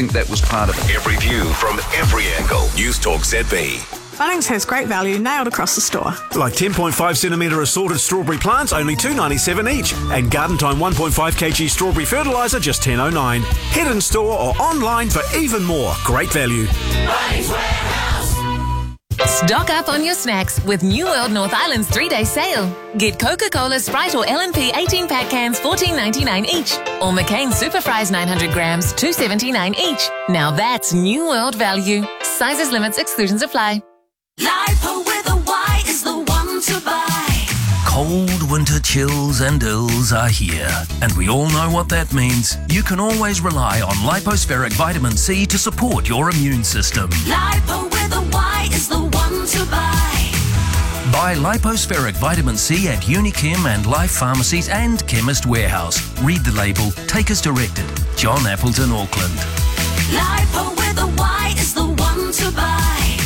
think that was part of it. Every view from every angle. News Talk ZB. Bunnings has great value nailed across the store. Like 10.5 centimetre assorted strawberry plants, only $2.97 each. And Garden Time 1.5 kg strawberry fertiliser, just $10.09. Head in store or online for even more. Great value. Bunnings Warehouse. Stock up on your snacks with New World North Island's 3-day sale. Get Coca-Cola, Sprite or L&P 18-pack cans $14.99 each. Or McCain Super Fries 900 grams $2.79 each. Now that's New World value. Sizes, limits, exclusions apply. Lipo with a Y is the one to buy. Cold winter chills and ills are here, and we all know what that means. You can always rely on Lipospheric Vitamin C to support your immune system. Lipo with a Y is the one to buy. Buy Lipospheric Vitamin C at Unichem and Life Pharmacies and Chemist Warehouse. Read the label, take as directed. John Appleton, Auckland. Lipo with a Y is the one to buy.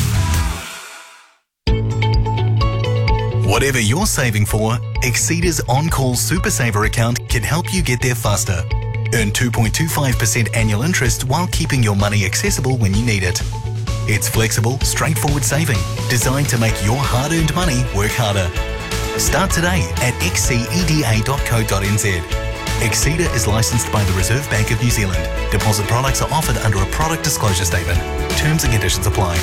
Whatever you're saving for, Exceda's On-Call Super Saver account can help you get there faster. Earn 2.25% annual interest while keeping your money accessible when you need it. It's flexible, straightforward saving, designed to make your hard-earned money work harder. Start today at xceda.co.nz. Exceda is licensed by the Reserve Bank of New Zealand. Deposit products are offered under a product disclosure statement. Terms and conditions apply.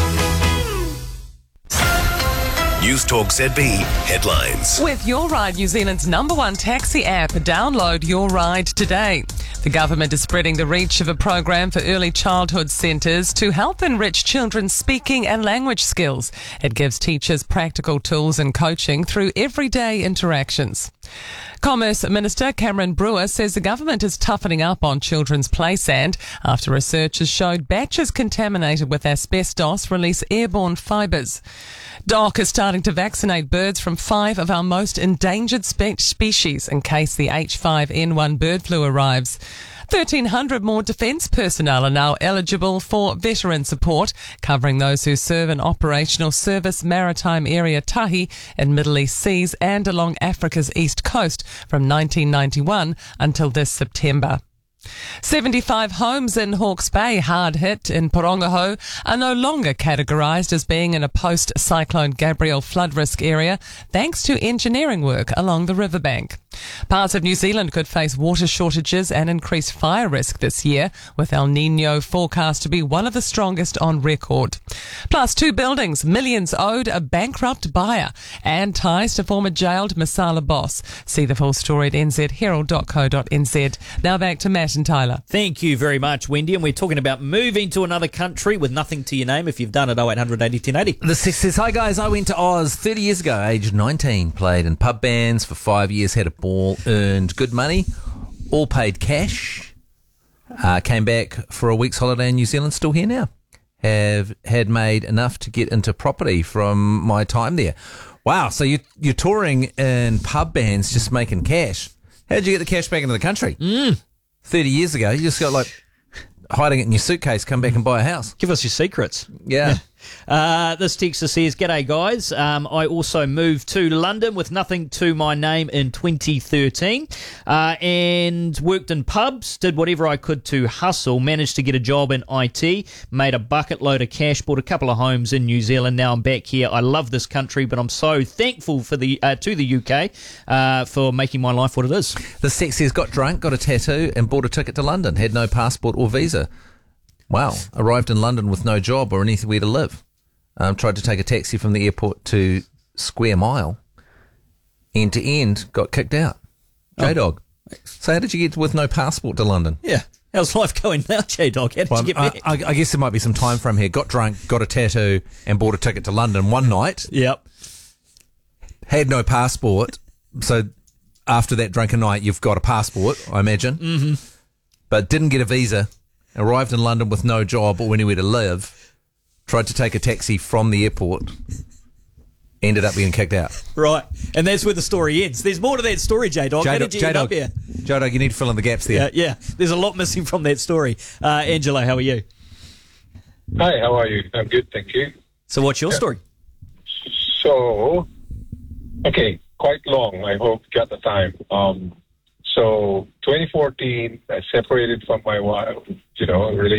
News Talk ZB headlines. With Your Ride, New Zealand's #1 taxi app, download Your Ride today. The government is spreading the reach of a program for early childhood centres to help enrich children's speaking and language skills. It gives teachers practical tools and coaching through everyday interactions. Commerce Minister Cameron Brewer says the government is toughening up on children's play sand after researchers showed batches contaminated with asbestos release airborne fibres. DOC is starting to vaccinate birds from 5 of our most endangered species in case the H5N1 bird flu arrives. 1,300 more defence personnel are now eligible for veteran support, covering those who serve in Operational Service Maritime Area Tahi in Middle East seas and along Africa's east coast from 1991 until this September. 75 homes in Hawke's Bay, hard hit in Porongaho, are no longer categorised as being in a post-Cyclone Gabrielle flood risk area thanks to engineering work along the riverbank. Parts of New Zealand could face water shortages and increased fire risk this year, with El Niño forecast to be one of the strongest on record. Plus, 2 buildings, millions owed a bankrupt buyer, and ties to former jailed Masala boss. See the full story at nzherald.co.nz. Now back to Matt and Tyler. Thank you very much, Wendy. And we're talking about moving to another country with nothing to your name. If you've done it, 0800 80 1080. The Six says, hi guys, I went to Oz 30 years ago, aged 19, played in pub bands for 5 years, had a ball, earned good money, all paid cash, came back for a week's holiday in New Zealand, still here now. Had made enough to get into property from my time there. Wow, so you're touring in pub bands just making cash. How'd you get the cash back into the country? 30 years ago, you just got like hiding it in your suitcase, come back and buy a house. Give us your secrets. Yeah. This texter says, g'day guys, I also moved to London with nothing to my name in 2013 and worked in pubs, did whatever I could to hustle, managed to get a job in IT, made a bucket load of cash, bought a couple of homes in New Zealand. Now I'm back here. I love this country, but I'm so thankful for the to the UK for making my life what it is. The sexiest got drunk, got a tattoo and bought a ticket to London, had no passport or visa. Wow. Arrived in London with no job or anywhere to live. Tried to take a taxi from the airport to Square Mile. End to end, got kicked out. J-Dog. So how did you get with no passport to London? Yeah. How's life going now, J-Dog? How did you get back? I guess there might be some time frame here. Got drunk, got a tattoo and bought a ticket to London one night. Yep. Had no passport. So after that drunken night, you've got a passport, I imagine. Mm-hmm. But didn't get a visa. Arrived in London with no job or anywhere to live, tried to take a taxi from the airport, ended up being kicked out. Right, and that's where the story ends. There's more to that story, J-Dog. How did you end up here? J-Dog, you need to fill in the gaps there. Yeah, there's a lot missing from that story. Angelo, how are you? Hi, how are you? I'm good, thank you. So what's your story? So, okay, quite long. I hope you got the time. So 2014, I separated from my wife, really